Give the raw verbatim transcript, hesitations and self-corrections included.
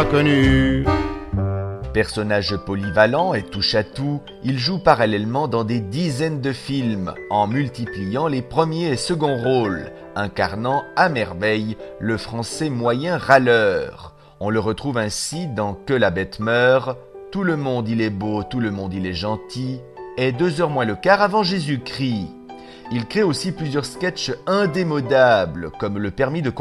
connu. Personnage polyvalent et touche-à-tout, il joue parallèlement dans des dizaines de films, en multipliant les premiers et seconds rôles, incarnant à merveille le français moyen râleur. On le retrouve ainsi dans Que la bête meurt, Tout le monde il est beau, tout le monde il est gentil, et Deux heures moins le quart avant Jésus-Christ. Il crée aussi plusieurs sketchs indémodables, comme Le permis de